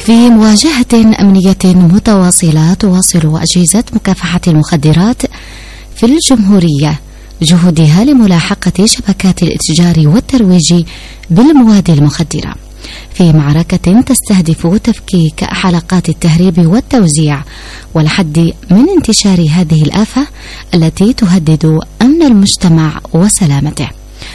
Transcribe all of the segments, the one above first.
في مواجهة أمنية متواصلة تواصل أجهزة مكافحة المخدرات في الجمهورية جهودها لملاحقة شبكات الإتجار والترويج بالمواد المخدرة في معركة تستهدف تفكيك حلقات التهريب والتوزيع والحد من انتشار هذه الآفة التي تهدد أمن المجتمع وسلامته.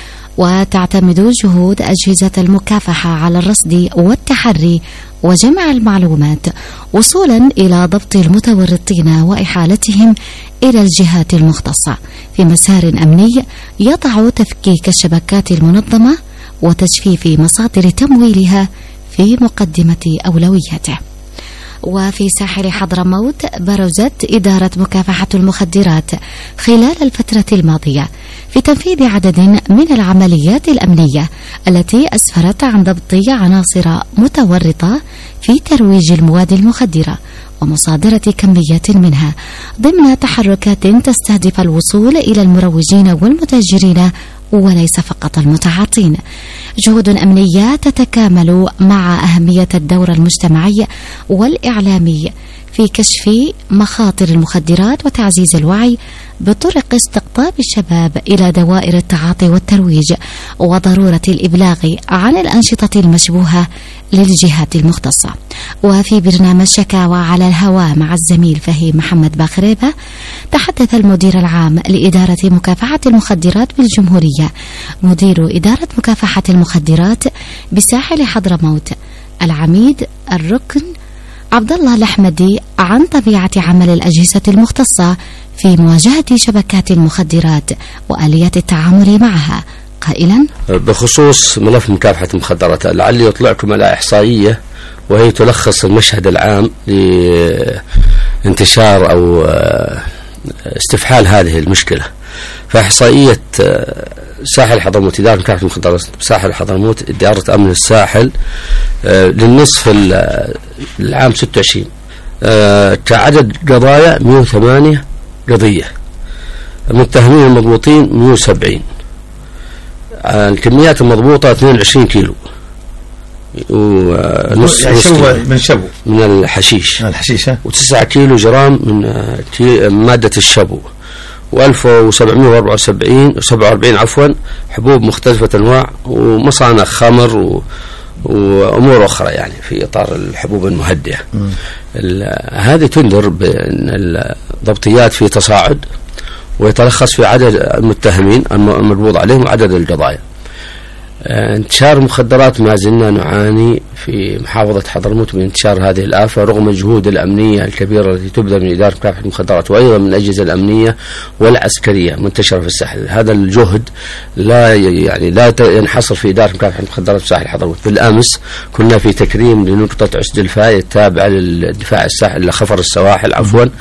وتعتمد جهود أجهزة المكافحة على الرصد والتحري وجمع المعلومات وصولا إلى ضبط المتورطين وإحالتهم إلى الجهات المختصة في مسار أمني يضع تفكيك الشبكات المنظمة وتجفيف مصادر تمويلها في مقدمة أولوياته. وفي ساحل حضرموت برزت إدارة مكافحة المخدرات خلال الفترة الماضية في تنفيذ عدد من العمليات الأمنية التي أسفرت عن ضبط عناصر متورطة في ترويج المواد المخدرة ومصادرة كميات منها ضمن تحركات تستهدف الوصول إلى المروجين والمتاجرين وليس فقط المتعاطين. جهود أمنية تتكامل مع أهمية الدور المجتمعي والإعلامي في كشف مخاطر المخدرات وتعزيز الوعي بطرق استقطاب الشباب إلى دوائر التعاطي والترويج وضرورة الإبلاغ عن الأنشطة المشبوهة للجهات المختصة. وفي برنامج شكاوى على الهواء مع الزميل فهيم محمد باخريبة تحدث المدير العام لإدارة مكافحة المخدرات بالجمهورية مدير إدارة مكافحة المخدرات بساحل حضرموت العميد الركن عبد الله الأحمدي عن طبيعة عمل الأجهزة المختصة في مواجهة شبكات المخدرات وآليات التعامل معها، قائلا: بخصوص ملف مكافحة المخدرات لعلي يطلعكم على إحصائية وهي تلخص المشهد العام لانتشار أو استفحال هذه المشكلة. فإحصائية ساحل حضرموت إدارة مكافحة المخدرات ساحل حضرموت إدارة أمن الساحل للنصف العام 26 كعدد قضايا 108 قضية، المتهمين المضبوطين 170، الكميات المضبوطة 22 كيلو ونص من الحشيش و9 كيلو جرام من مادة الشبو و1747 حبوب مختلفة أنواع ومصانع خمر وأمور أخرى يعني في إطار الحبوب المهدئة. هذه تنذر بأن الضبطيات في تصاعد ويتلخص في عدد المتهمين المربوط عليهم وعدد القضايا. انتشار المخدرات ما زلنا نعاني في محافظة حضرموت من انتشار هذه الآفة رغم الجهود الأمنية الكبيرة التي تبذل من إدارة مكافحة المخدرات وأيضا من الأجهزة الأمنية والعسكرية منتشرة في الساحل. هذا الجهد لا ينحصر في إدارة مكافحة المخدرات في ساحل حضرموت. بالأمس كنا في تكريم لنقطة عسد الفاي التابعة للدفاع الساحل لخفر السواحل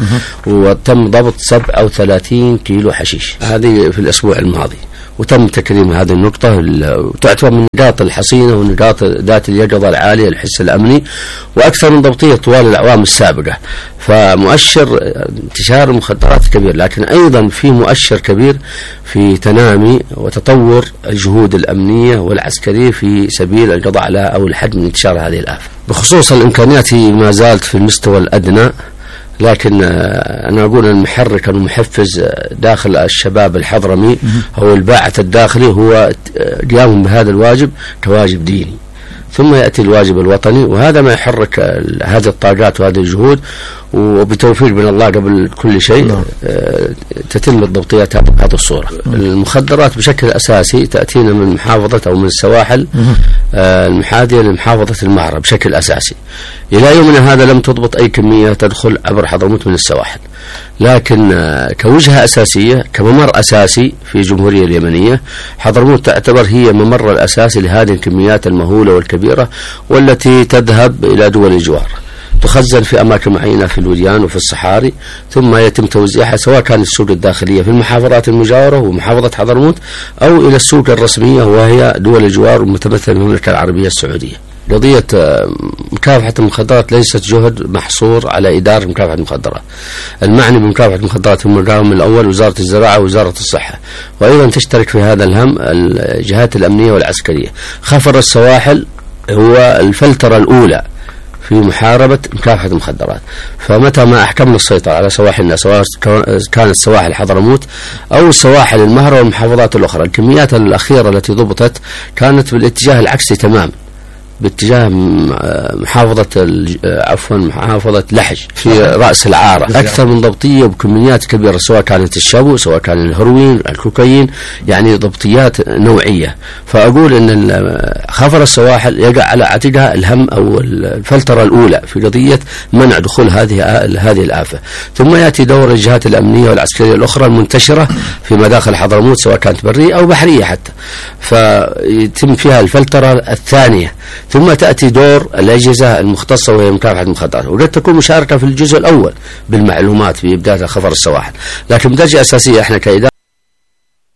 وتم ضبط 37 كيلو حشيش، هذه في الأسبوع الماضي، وتم تكريم هذه النقطة وتعتبر من النقاط الحصينة والنقاط ذات اليقظة العالية للحس الأمني وأكثر من ضبطية طوال الأعوام السابقة. فمؤشر انتشار المخدرات كبير، لكن أيضا في مؤشر كبير في تنامي وتطور الجهود الأمنية والعسكرية في سبيل القضاء على أو الحد من انتشار هذه الآفة. بخصوص الإمكانيات ما زالت في المستوى الأدنى، لكن أنا أقول المحرك المحفز داخل الشباب الحضرمي أو الباعث الداخلي هو قيامهم بهذا الواجب كواجب ديني، ثم يأتي الواجب الوطني، وهذا ما يحرك هذه الطاقات وهذه الجهود، وبتوفيق من الله قبل كل شيء تتم الضبطيات بهذه الصورة. المخدرات بشكل أساسي تأتينا من محافظة أو من السواحل المحاذية لمحافظة المعرة بشكل أساسي. إلى يومنا هذا لم تضبط أي كمية تدخل عبر حضرموت من السواحل، لكن كوجهة أساسية كممر أساسي في الجمهورية اليمنية حضرموت تعتبر هي ممر الأساسي لهذه الكميات المهولة والكبيرة والتي تذهب إلى دول الجوار، تخزن في أماكن معينة في الوديان وفي الصحاري، ثم يتم توزيعها سواء كانت السوق الداخلية في المحافظات المجاورة ومحافظة حضرموت أو إلى السوق الرسمية وهي دول الجوار ومتمثل المملكة العربية السعودية. قضية مكافحة المخدرات ليست جهد محصور على إدارة مكافحة المخدرات. المعني بمكافحة المخدرات في المقام الأول وزارة الزراعة ووزارة الصحة، وأيضا تشترك في هذا الهم الجهات الأمنية والعسكرية. خفر السواحل هو الفلترة الأولى في محاربة مكافحة المخدرات. فمتى ما أحكمنا السيطرة على سواحلنا، سواء كانت سواحل حضرموت أو سواحل المهرة والمحافظات الأخرى، الكميات الأخيرة التي ضبطت كانت بالاتجاه العكسي تمام، باتجاه محافظة لحج في رأس العارة، أكثر من ضبطية وبكميات كبيرة، سواء كانت الشابو سواء كان الهروين الكوكايين، يعني ضبطيات نوعية. فأقول أن خفر السواحل يقع على عاتقها الهم أو الفلترة الأولى في قضية منع دخول هذه الآفة، ثم يأتي دور الجهات الأمنية والعسكرية الأخرى المنتشرة في مداخل حضرموت سواء كانت برية أو بحرية حتى، فيتم فيها الفلترة الثانية، ثم تأتي دور الأجهزة المختصة وهي مكافحة المخدرات، وقد تكون مشاركة في الجزء الأول بالمعلومات بإبداء خفر السواحل. لكن بدرجة أساسية احنا كإدارة